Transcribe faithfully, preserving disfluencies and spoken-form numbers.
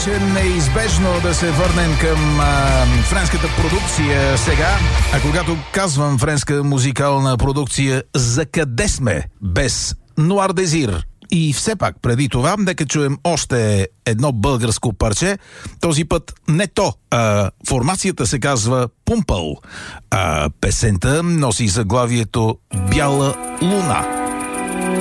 вече неизбежно да се върнем към а, френската продукция сега. А когато казвам френска музикална продукция, за къде сме без Нуар Дезир? И все пак, преди това, нека чуем още едно българско парче. Този път не то. А, формацията се казва Пумпъл. А песента носи заглавието Бяла луна.